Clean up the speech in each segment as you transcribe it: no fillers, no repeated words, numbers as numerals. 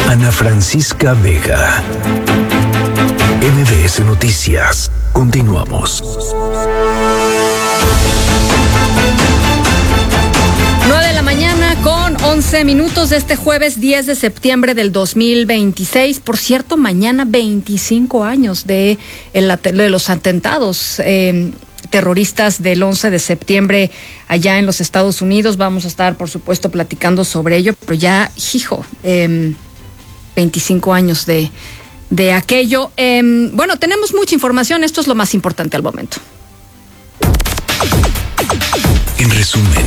Ana Francisca Vega. MBS Noticias. Continuamos. 9 de la mañana con 11 minutos de este jueves 10 de septiembre del 2026. Por cierto, mañana 25 años de los atentados terroristas del 11 de septiembre allá en los Estados Unidos. Vamos a estar, por supuesto, platicando sobre ello, pero ya, 25 años de aquello. Bueno, tenemos mucha información, esto es lo más importante al momento. En resumen,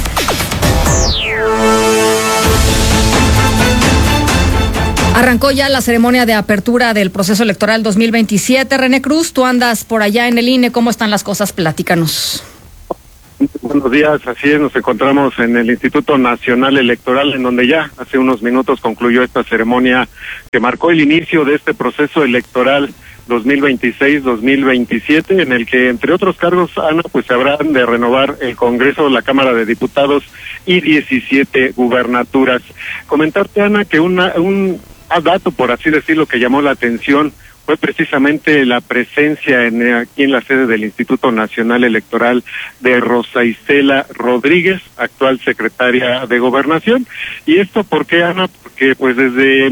arrancó ya la ceremonia de apertura del proceso electoral 2027. René Cruz, tú andas por allá en el INE, ¿cómo están las cosas? Platícanos. Buenos días, así es, nos encontramos en el Instituto Nacional Electoral, en donde ya hace unos minutos concluyó esta ceremonia que marcó el inicio de este proceso electoral 2026-2027, en el que, entre otros cargos, Ana, pues se habrán de renovar el Congreso, la Cámara de Diputados y 17 gubernaturas. Comentarte, Ana, que un dato, por así decirlo, que llamó la atención fue precisamente la presencia aquí en la sede del Instituto Nacional Electoral de Rosa Isela Rodríguez, actual secretaria de Gobernación. ¿Y esto por qué, Ana? Porque pues desde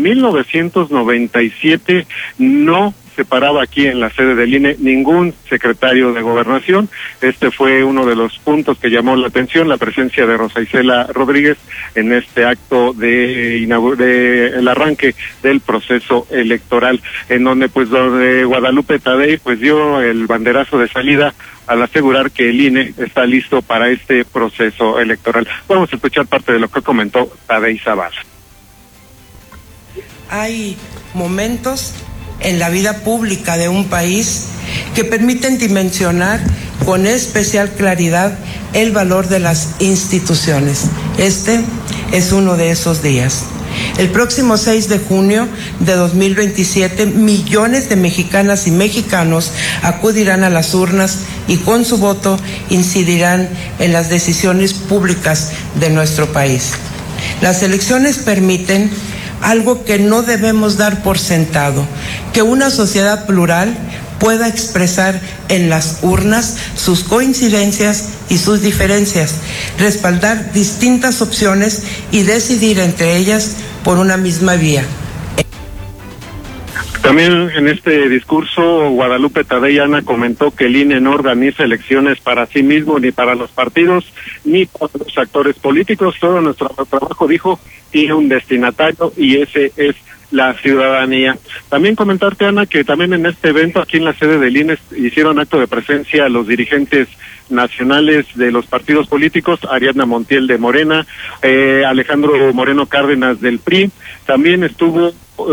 1997 no se paraba aquí en la sede del INE ningún secretario de Gobernación. Este fue uno de los puntos que llamó la atención, la presencia de Rosa Isela Rodríguez en este acto de el arranque del proceso electoral, en donde Guadalupe Tadei pues dio el banderazo de salida al asegurar que el INE está listo para este proceso electoral. Vamos a escuchar parte de lo que comentó Tadei Zavala. Hay momentos en la vida pública de un país que permiten dimensionar con especial claridad el valor de las instituciones. Este es uno de esos días. El próximo 6 de junio de 2027, millones de mexicanas y mexicanos acudirán a las urnas y con su voto incidirán en las decisiones públicas de nuestro país. Las elecciones permiten algo que no debemos dar por sentado, que una sociedad plural pueda expresar en las urnas sus coincidencias y sus diferencias, respaldar distintas opciones y decidir entre ellas por una misma vía. También en este discurso, Guadalupe Tadei, Ana, comentó que el INE no organiza elecciones para sí mismo, ni para los partidos, ni para los actores políticos. Todo nuestro trabajo, dijo, tiene un destinatario y ese es la ciudadanía. También comentarte, Ana, que también en este evento, aquí en la sede del INE, hicieron acto de presencia los dirigentes nacionales de los partidos políticos, Ariadna Montiel de Morena, Alejandro Moreno Cárdenas del PRI. También estuvo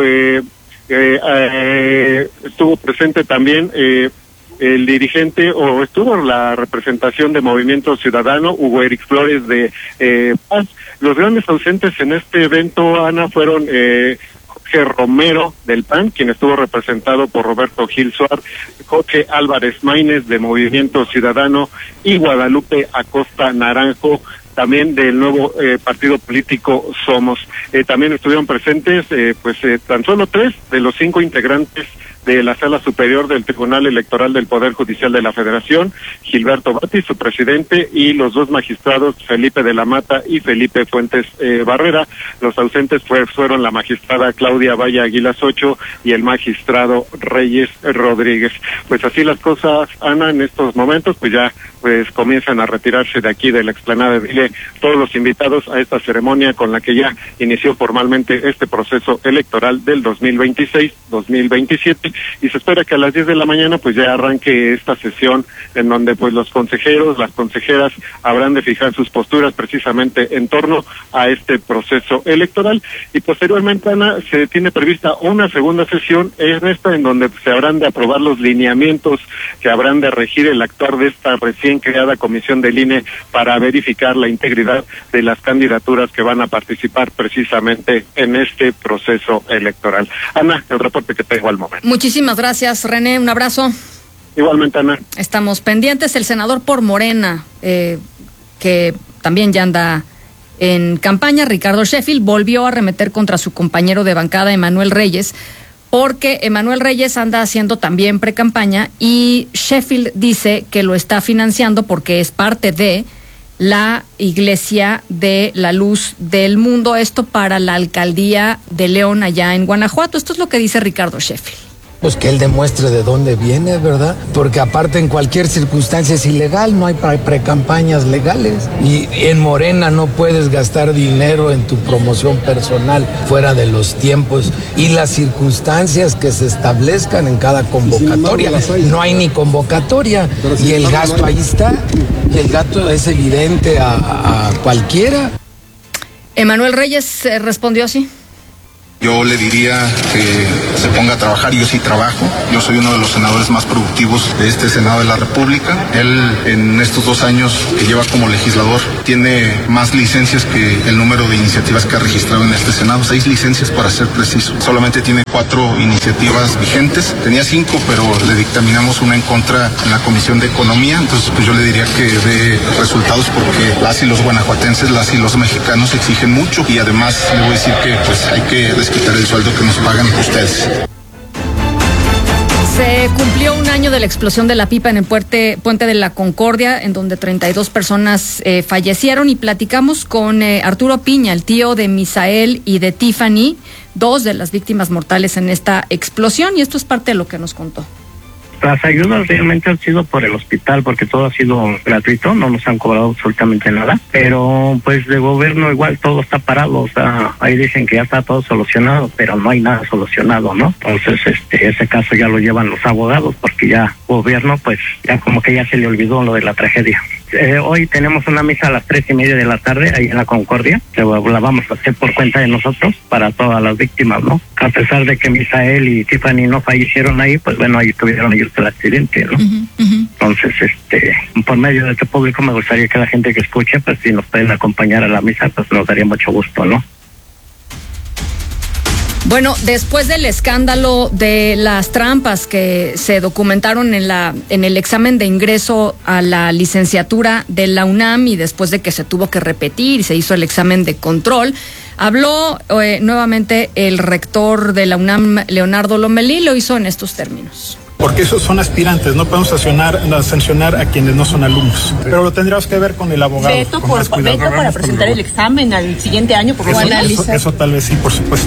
presente también el dirigente, o estuvo la representación de Movimiento Ciudadano, Hugo Eric Flores de Paz. Los grandes ausentes en este evento, Ana, fueron Jorge Romero del PAN, quien estuvo representado por Roberto Gil Suárez, Jorge Álvarez Maínez de Movimiento Ciudadano y Guadalupe Acosta Naranjo, también del nuevo partido político Somos. También estuvieron presentes tan solo 3 de los 5 integrantes de la Sala Superior del Tribunal Electoral del Poder Judicial de la Federación, Gilberto Bati, su presidente, y los 2 magistrados, Felipe de la Mata y Felipe Fuentes Barrera. Los ausentes fueron la magistrada Claudia Valle Aguilas Ocho y el magistrado Reyes Rodríguez. Pues así las cosas, Ana, en estos momentos, pues ya comienzan a retirarse de aquí de la explanada de INE todos los invitados a esta ceremonia con la que ya inició formalmente este proceso electoral del 2026-2027, y se espera que a las 10 de la mañana pues ya arranque esta sesión en donde pues los consejeros, las consejeras habrán de fijar sus posturas precisamente en torno a este proceso electoral. Y posteriormente, Ana, se tiene prevista una segunda sesión en donde se habrán de aprobar los lineamientos que habrán de regir el actuar de esta recién creada comisión del INE para verificar la integridad de las candidaturas que van a participar precisamente en este proceso electoral. Ana, el reporte que tengo al momento. Muchísimas gracias, René, un abrazo. Igualmente, Ana. Estamos pendientes. El senador por Morena, que también ya anda en campaña, Ricardo Sheffield, volvió a arremeter contra su compañero de bancada, Emanuel Reyes, porque Emanuel Reyes anda haciendo también precampaña y Sheffield dice que lo está financiando porque es parte de la Iglesia de la Luz del Mundo, esto para la alcaldía de León allá en Guanajuato. Esto es lo que dice Ricardo Sheffield. Pues que él demuestre de dónde viene, ¿verdad? Porque aparte en cualquier circunstancia es ilegal, no hay precampañas legales. Y en Morena no puedes gastar dinero en tu promoción personal fuera de los tiempos y las circunstancias que se establezcan en cada convocatoria. No hay ni convocatoria y el gasto ahí está. Y el gasto es evidente a cualquiera. Emanuel Reyes respondió así. Yo le diría que se ponga a trabajar, yo sí trabajo, yo soy uno de los senadores más productivos de este Senado de la República. Él en estos 2 años que lleva como legislador tiene más licencias que el número de iniciativas que ha registrado en este Senado, 6 licencias para ser preciso. Solamente tiene 4 iniciativas vigentes, tenía 5 pero le dictaminamos una en contra en la Comisión de Economía, entonces pues yo le diría que dé resultados porque las y los guanajuatenses, las y los mexicanos exigen mucho y además le voy a decir que pues hay que quitar el sueldo que nos pagan ustedes. Se cumplió un año de la explosión de la pipa en el puente de la Concordia, en donde 32 personas fallecieron, y platicamos con Arturo Piña, el tío de Misael y de Tiffany, 2 de las víctimas mortales en esta explosión, y esto es parte de lo que nos contó. Las ayudas realmente han sido por el hospital, porque todo ha sido gratuito, no nos han cobrado absolutamente nada, pero pues de gobierno igual todo está parado, o sea, ahí dicen que ya está todo solucionado, pero no hay nada solucionado, ¿no? Entonces, ese caso ya lo llevan los abogados, porque ya gobierno, pues ya como que ya se le olvidó lo de la tragedia. Hoy tenemos una misa a las 3:30 de la tarde ahí en la Concordia, que la vamos a hacer por cuenta de nosotros para todas las víctimas, ¿no? A pesar de que Misael y Tiffany no fallecieron ahí, pues bueno, ahí tuvieron ellos el accidente, ¿no? Entonces, por medio de este público me gustaría que la gente que escuche, pues si nos pueden acompañar a la misa, pues nos daría mucho gusto, ¿no? Bueno, después del escándalo de las trampas que se documentaron en el examen de ingreso a la licenciatura de la UNAM, y después de que se tuvo que repetir y se hizo el examen de control, habló nuevamente el rector de la UNAM, Leonardo Lomelí, lo hizo en estos términos. Porque esos son aspirantes, no podemos sancionar a quienes no son alumnos. Pero lo tendríamos que ver con el abogado. Veto para presentar el examen al siguiente año, por eso tal vez sí, por supuesto.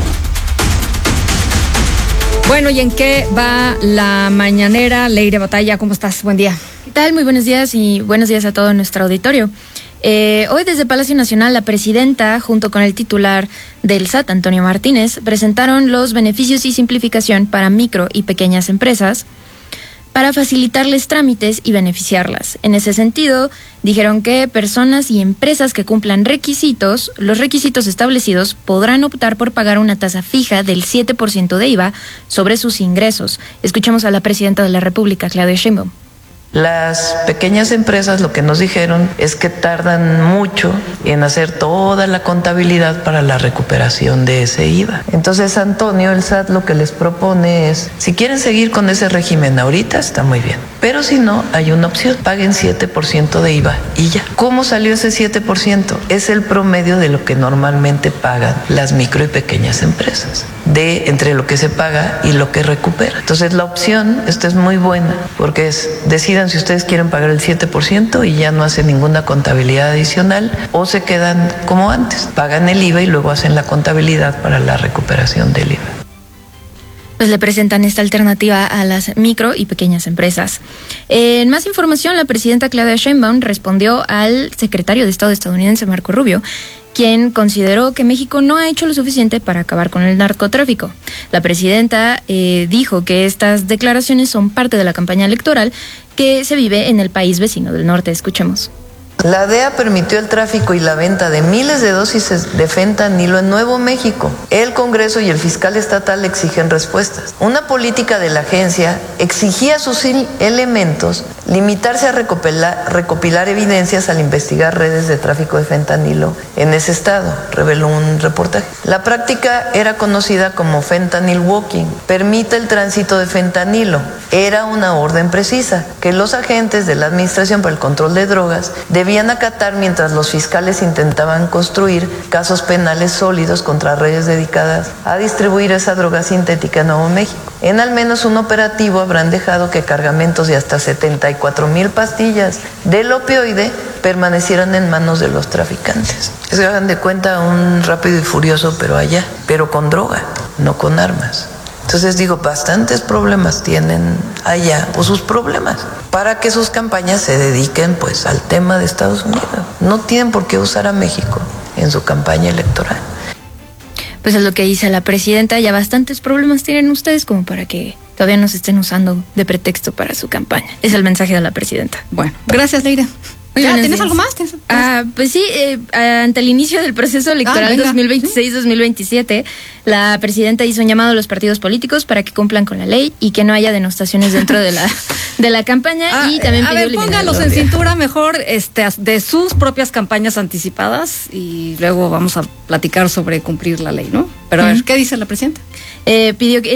Bueno, ¿y en qué va la mañanera? Leire Batalla, ¿cómo estás? Buen día. ¿Qué tal? Muy buenos días y buenos días a todo nuestro auditorio. Hoy desde Palacio Nacional, la presidenta, junto con el titular del SAT, Antonio Martínez, presentaron los beneficios y simplificación para micro y pequeñas empresas para facilitarles trámites y beneficiarlas. En ese sentido, dijeron que personas y empresas que cumplan los requisitos establecidos, podrán optar por pagar una tasa fija del 7% de IVA sobre sus ingresos. Escuchemos a la presidenta de la República, Claudia Sheinbaum. Las pequeñas empresas lo que nos dijeron es que tardan mucho en hacer toda la contabilidad para la recuperación de ese IVA. Entonces, Antonio, el SAT lo que les propone es, si quieren seguir con ese régimen ahorita, está muy bien. Pero si no, hay una opción, paguen 7% de IVA y ya. ¿Cómo salió ese 7%? Es el promedio de lo que normalmente pagan las micro y pequeñas empresas, entre lo que se paga y lo que recupera. Entonces, la opción, esta es muy buena, porque decidan si ustedes quieren pagar el 7% y ya no hacen ninguna contabilidad adicional, o se quedan como antes, pagan el IVA y luego hacen la contabilidad para la recuperación del IVA. Pues le presentan esta alternativa a las micro y pequeñas empresas. En más información, la presidenta Claudia Sheinbaum respondió al secretario de Estado estadounidense, Marco Rubio, quien consideró que México no ha hecho lo suficiente para acabar con el narcotráfico. La presidenta dijo que estas declaraciones son parte de la campaña electoral que se vive en el país vecino del norte. Escuchemos. La DEA permitió el tráfico y la venta de miles de dosis de fentanilo en Nuevo México. El Congreso y el fiscal estatal exigen respuestas. Una política de la agencia exigía a sus elementos limitarse a recopilar evidencias al investigar redes de tráfico de fentanilo en ese estado, reveló un reportaje. La práctica era conocida como fentanyl walking, permite el tránsito de fentanilo. Era una orden precisa que los agentes de la Administración para el Control de Drogas debían acatar mientras los fiscales intentaban construir casos penales sólidos contra redes dedicadas a distribuir esa droga sintética en Nuevo México. En al menos un operativo habrán dejado que cargamentos de hasta 74,000 pastillas del opioide permanecieran en manos de los traficantes. Se hagan de cuenta un Rápido y Furioso, pero allá, pero con droga, no con armas. Entonces digo, bastantes problemas tienen allá, o sus problemas, para que sus campañas se dediquen pues al tema de Estados Unidos. No tienen por qué usar a México en su campaña electoral. Pues es lo que dice la presidenta, ya bastantes problemas tienen ustedes como para que todavía nos estén usando de pretexto para su campaña. Es el mensaje de la presidenta. Bueno, gracias, Leira. ¿Tienes algo más? Pues sí, ante el inicio del proceso electoral 2026-2027, la presidenta hizo un llamado a los partidos políticos para que cumplan con la ley y que no haya denostaciones dentro de la campaña. Y también pidió póngalos en cintura mejor de sus propias campañas anticipadas y luego vamos a platicar sobre cumplir la ley, ¿no? Pero a ver, ¿qué dice la presidenta? Pidió que